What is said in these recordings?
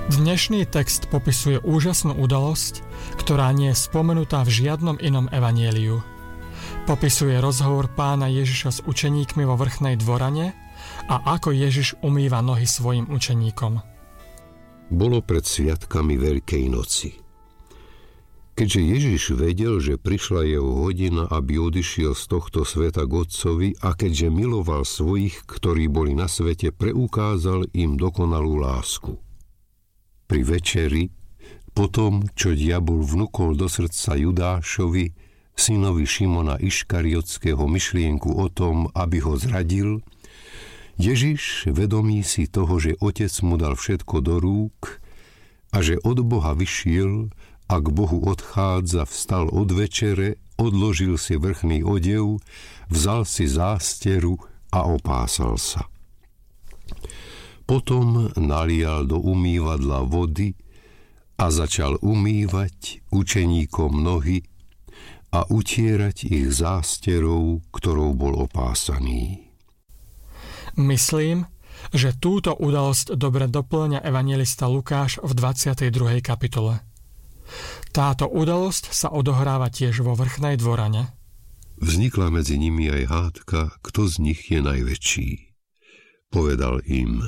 Dnešný text popisuje úžasnú udalosť, ktorá nie je spomenutá v žiadnom inom evanjeliu. Popisuje rozhovor Pána Ježiša s učeníkmi vo vrchnej dvorane a ako Ježiš umýva nohy svojim učeníkom. Bolo pred sviatkami Veľkej noci. Keďže Ježiš vedel, že prišla jeho hodina, aby odišiel z tohto sveta k Otcovi, a keďže miloval svojich, ktorí boli na svete, preukázal im dokonalú lásku. Pri večeri, potom, čo diabol vnukol do srdca Judášovi, synovi Šimona Iškariotského, myšlienku o tom, aby ho zradil, Ježiš, vedomý si toho, že Otec mu dal všetko do rúk a že od Boha vyšiel a k Bohu odchádza, vstal od večere, odložil si vrchný odev, vzal si zásteru a opásal sa. Potom nalial do umývadla vody a začal umývať učeníkom nohy a utierať ich zásterou, ktorou bol opásaný. Myslím, že túto udalosť dobre doplňa evanjelista Lukáš v 22. kapitole. Táto udalosť sa odohráva tiež vo vrchnej dvorane. Vznikla medzi nimi aj hádka, kto z nich je najväčší. Povedal im: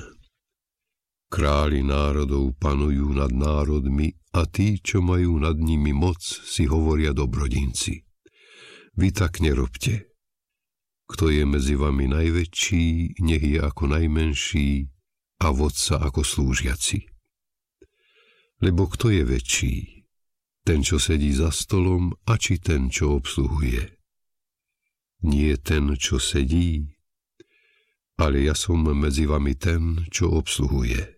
Králi národov panujú nad národmi a tí, čo majú nad nimi moc, si hovoria dobrodinci. Vy tak nerobte. Kto je medzi vami najväčší, nech je ako najmenší a vodca ako slúžiaci. Lebo kto je väčší? Ten, čo sedí za stolom, a či ten, čo obsluhuje? Nie ten, čo sedí, ale ja som medzi vami ten, čo obsluhuje.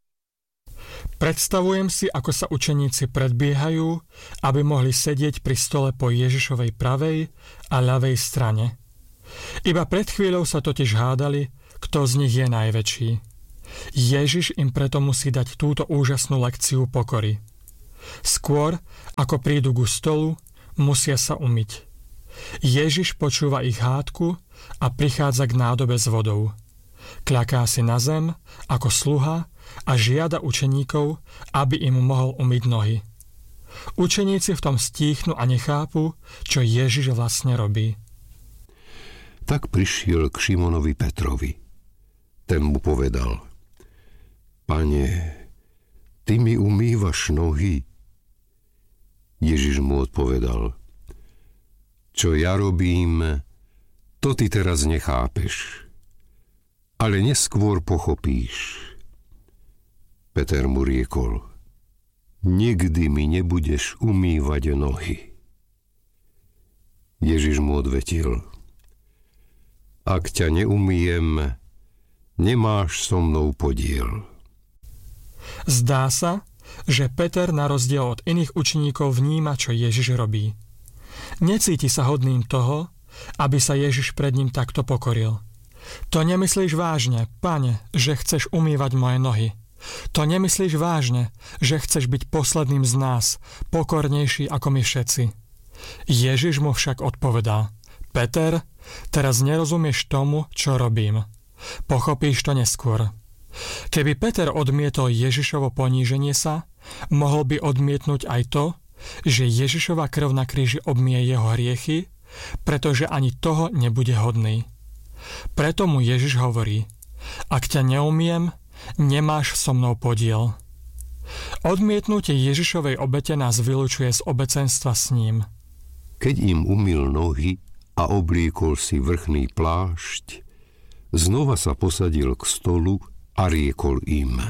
Predstavujem si, ako sa učeníci predbiehajú, aby mohli sedieť pri stole po Ježišovej pravej a ľavej strane. Iba pred chvíľou sa totiž hádali, kto z nich je najväčší. Ježiš im preto musí dať túto úžasnú lekciu pokory. Skôr, ako prídu ku stolu, musia sa umyť. Ježiš počúva ich hádku a prichádza k nádobe s vodou. Kľaká si na zem ako sluha a žiada učeníkov, aby im mohol umyť nohy. Učeníci v tom stíchnu a nechápu, čo Ježiš vlastne robí. Tak prišiel k Šimonovi Petrovi. Ten mu povedal: Pane, ty mi umývaš nohy. Ježiš mu odpovedal: Čo ja robím, to ty teraz nechápeš, ale neskôr pochopíš. Peter mu riekol: Nikdy mi nebudeš umývať nohy. Ježiš mu odvetil: Ak ťa neumyjem, nemáš so mnou podiel. Zdá sa, že Peter na rozdiel od iných učeníkov vníma, čo Ježiš robí. Necíti sa hodným toho, aby sa Ježiš pred ním takto pokoril. To nemyslíš vážne, Pane, že chceš umývať moje nohy. To nemyslíš vážne, že chceš byť posledným z nás, pokornejší ako my všetci. Ježiš mu však odpovedá: Peter, teraz nerozumieš tomu, čo robím. Pochopíš to neskôr. Keby Peter odmietol Ježišovo poníženie sa, mohol by odmietnúť aj to, že Ježišova krv na kríži obmie jeho hriechy, pretože ani toho nebude hodný. Preto mu Ježiš hovorí: Ak ťa neumiem, nemáš so mnou podiel. Odmietnutie Ježišovej obete nás vylučuje z obecenstva s ním. Keď im umyl nohy a obliekol si vrchný plášť, znova sa posadil k stolu a riekol im: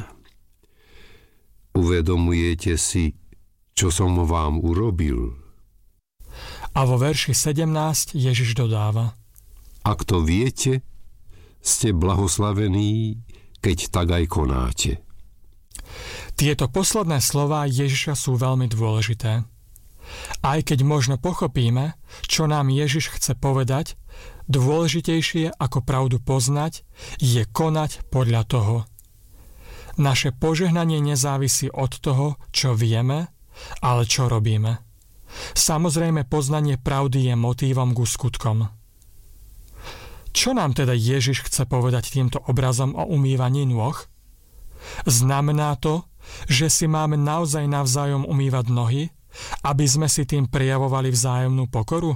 Uvedomujete si, čo som vám urobil? A vo verši 17 Ježiš dodáva: Ak to viete, ste blahoslavení, keď tak aj konáte. Tieto posledné slová Ježiša sú veľmi dôležité. Aj keď možno pochopíme, čo nám Ježiš chce povedať, dôležitejšie ako pravdu poznať je konať podľa toho. Naše požehnanie nezávisí od toho, čo vieme, ale čo robíme. Samozrejme, poznanie pravdy je motívom ku skutkom. Čo nám teda Ježiš chce povedať týmto obrazom o umývaní nôh? Znamená to, že si máme naozaj navzájom umývať nohy, aby sme si tým prejavovali vzájomnú pokoru?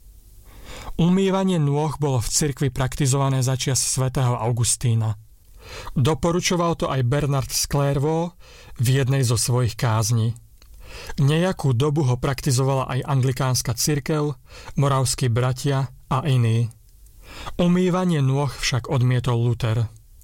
Umývanie nôh bolo v cirkvi praktizované začias svätého Augustína. Doporučoval to aj Bernard z Clairvaux v jednej zo svojich kázní. Nejakú dobu ho praktizovala aj anglikánska cirkev, moravskí bratia a iní. Umývanie nôh však odmietol Luther.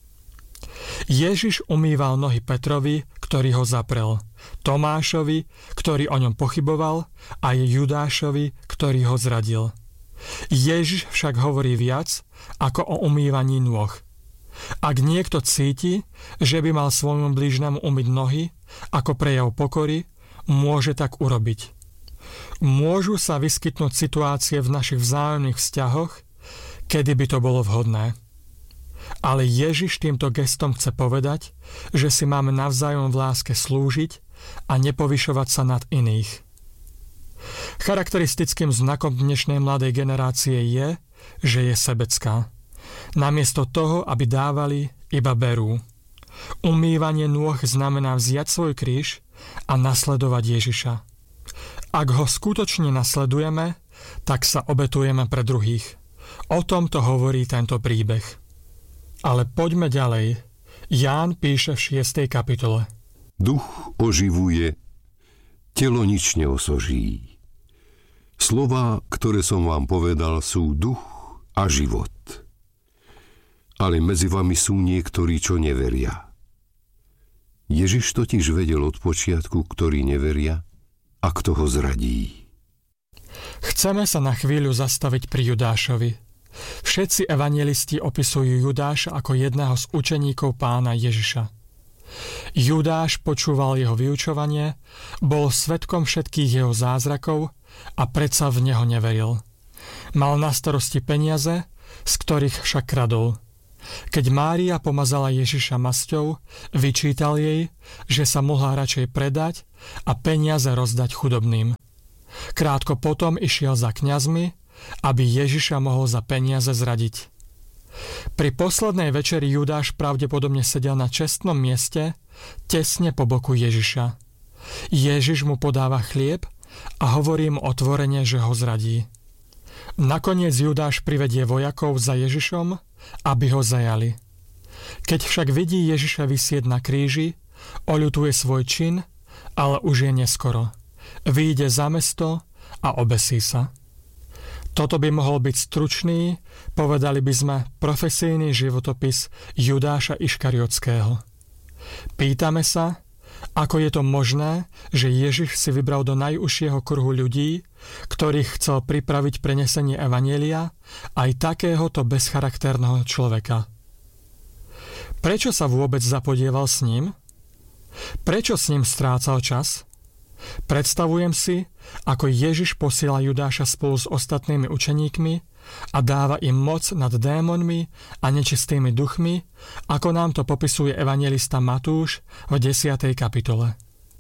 Ježiš umýval nohy Petrovi, ktorý ho zaprel, Tomášovi, ktorý o ňom pochyboval, a Judášovi, ktorý ho zradil. Ježiš však hovorí viac ako o umývaní nôh. Ak niekto cíti, že by mal svojmu blížnemu umyť nohy ako prejav pokory, môže tak urobiť. Môžu sa vyskytnúť situácie v našich vzájomných vzťahoch, kedy by to bolo vhodné. Ale Ježiš týmto gestom chce povedať, že si máme navzájom v láske slúžiť a nepovyšovať sa nad iných. Charakteristickým znakom dnešnej mladej generácie je, že je sebecká. Namiesto toho, aby dávali, iba berú. Umývanie nôh znamená vziať svoj kríž a nasledovať Ježiša. Ak ho skutočne nasledujeme, tak sa obetujeme pre druhých. O tomto hovorí tento príbeh. Ale poďme ďalej. Ján píše v 6. kapitole. Duch oživuje, telo nič neosoží. Slová, ktoré som vám povedal, sú duch a život. Ale medzi vami sú niektorí, čo neveria. Ježiš totiž vedel od počiatku, ktorí neveria a kto ho zradí. Chceme sa na chvíľu zastaviť pri Judášovi. Všetci evanjelisti opisujú Judáša ako jedného z učeníkov pána Ježiša. Judáš počúval jeho vyučovanie, bol svedkom všetkých jeho zázrakov a predsa v neho neveril. Mal na starosti peniaze, z ktorých však kradol. Keď Mária pomazala Ježiša masťou, vyčítal jej, že sa mohla radšej predať a peniaze rozdať chudobným. Krátko potom išiel za kňazmi, aby Ježiša mohol za peniaze zradiť. Pri poslednej večeri Judáš pravdepodobne sedel na čestnom mieste, tesne po boku Ježiša. Ježiš mu podáva chlieb a hovorí mu otvorene, že ho zradí. Nakoniec Judáš privedie vojakov za Ježišom, aby ho zajali. Keď však vidí Ježiša visieť na kríži, oľutuje svoj čin, ale už je neskoro. Vyjde za mesto a obesí sa. Toto by mohol byť stručný, povedali by sme, profesijný životopis Judáša Iškariotského. Pýtame sa, ako je to možné, že Ježiš si vybral do najúžšieho kruhu ľudí, ktorých chcel pripraviť prenesenie evanjelia, aj takéhoto bezcharakterného človeka. Prečo sa vôbec zapodieval s ním? Prečo s ním strácal čas? Predstavujem si, ako Ježiš posiela Judáša spolu s ostatnými učeníkmi a dáva im moc nad démonmi a nečistými duchmi, ako nám to popisuje evanjelista Matúš v 10. kapitole.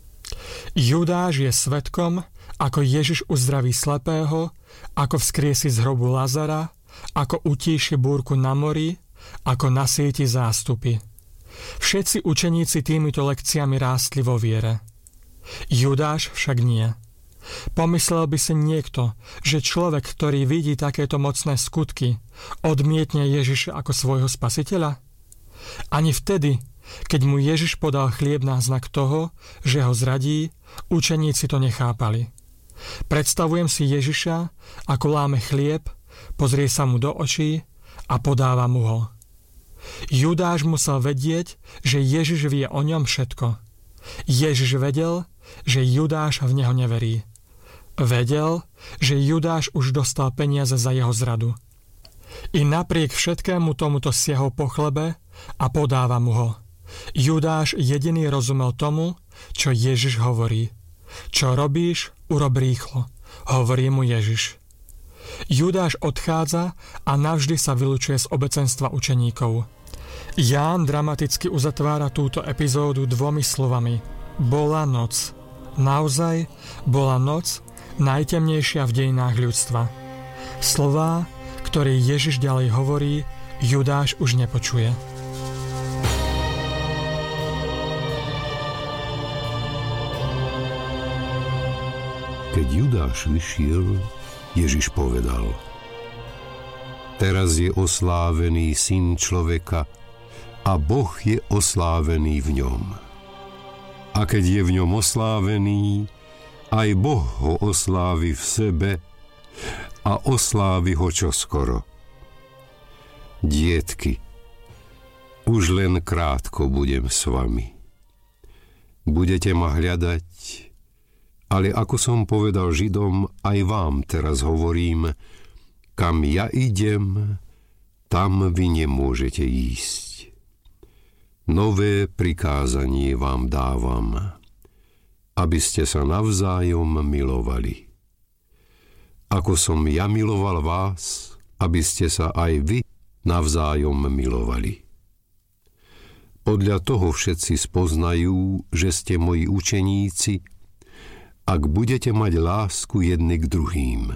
Judáš je svedkom, ako Ježiš uzdraví slepého, ako vzkriesi z hrobu Lazara, ako utíši búrku na mori, ako nasýti zástupy. Všetci učeníci týmito lekciami rástli vo viere. Judáš však nie. Pomyslel by si niekto, že človek, ktorý vidí takéto mocné skutky, odmietne Ježiša ako svojho spasiteľa? Ani vtedy, keď mu Ježiš podal chlieb na znak toho, že ho zradí, učeníci to nechápali. Predstavujem si Ježiša, ako láme chlieb, pozrie sa mu do očí a podáva mu ho. Judáš musel vedieť, že Ježiš vie o ňom všetko. Ježiš vedel, že Judáš v neho neverí. Vedel, že Judáš už dostal peniaze za jeho zradu. I napriek všetkému tomuto siahol po chlebe a podáva mu ho. Judáš jediný rozumel tomu, čo Ježiš hovorí. Čo robíš, urob rýchlo, hovorí mu Ježiš. Judáš odchádza a navždy sa vylučuje z obecenstva učeníkov. Ján dramaticky uzatvára túto epizódu dvomi slovami. Bola noc. Naozaj bola noc, najtemnejšia v dejinách ľudstva. Slová, ktoré Ježiš ďalej hovorí, Judáš už nepočuje. Keď Judáš vyšiel, Ježiš povedal: Teraz je oslávený Syn človeka a Boh je oslávený v ňom. A keď je v ňom oslávený, aj Boh ho oslávi v sebe a oslávi ho čoskoro. Dietky, už len krátko budem s vami. Budete ma hľadať, ale ako som povedal Židom, aj vám teraz hovorím, kam ja idem, tam vy nemôžete ísť. Nové prikázanie vám dávam, aby ste sa navzájom milovali. Ako som ja miloval vás, aby ste sa aj vy navzájom milovali. Podľa toho všetci spoznajú, že ste moji učeníci, ak budete mať lásku jedni k druhým.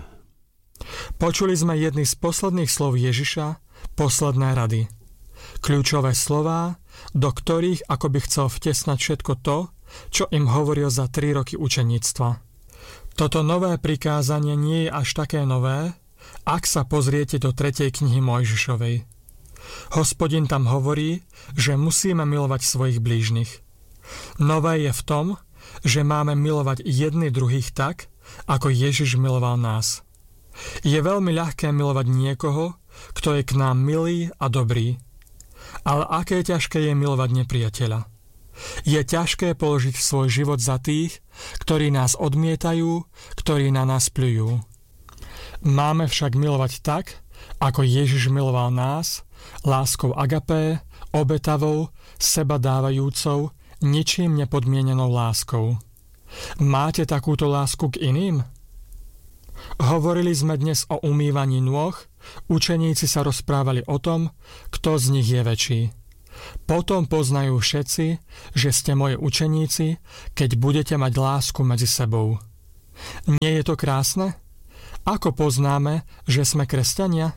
Počuli sme jedny z posledných slov Ježiša, posledné rady. Kľúčové slová, do ktorých ako by chcel vtesnať všetko to, čo im hovoril za 3 roky učeníctva. Toto nové prikázanie nie je až také nové, ak sa pozriete do 3. knihy Mojžišovej. Hospodin tam hovorí, že musíme milovať svojich blížnych. Nové je v tom, že máme milovať jedni druhých tak, ako Ježiš miloval nás. Je veľmi ľahké milovať niekoho, kto je k nám milý a dobrý. Ale aké ťažké je milovať nepriateľa. Je ťažké položiť svoj život za tých, ktorí nás odmietajú, ktorí na nás pľujú. Máme však milovať tak, ako Ježiš miloval nás, láskou agapé, obetavou, seba dávajúcou, ničím nepodmienenou láskou. Máte takúto lásku k iným? Hovorili sme dnes o umývaní nôh, učeníci sa rozprávali o tom, kto z nich je väčší. Potom poznajú všetci, že ste moji učeníci, keď budete mať lásku medzi sebou. Nie je to krásne? Ako poznáme, že sme kresťania?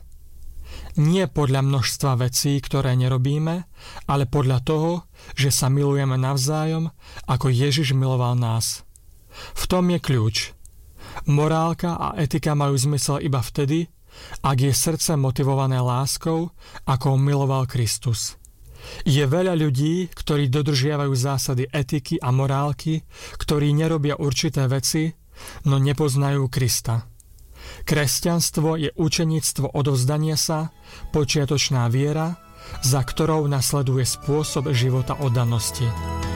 Nie podľa množstva vecí, ktoré nerobíme, ale podľa toho, že sa milujeme navzájom, ako Ježiš miloval nás. V tom je kľúč. Morálka a etika majú zmysel iba vtedy, ak je srdce motivované láskou, ako miloval Kristus. Je veľa ľudí, ktorí dodržiavajú zásady etiky a morálky, ktorí nerobia určité veci, no nepoznajú Krista. Kresťanstvo je učeníctvo odovzdania sa, počiatočná viera, za ktorou nasleduje spôsob života oddanosti.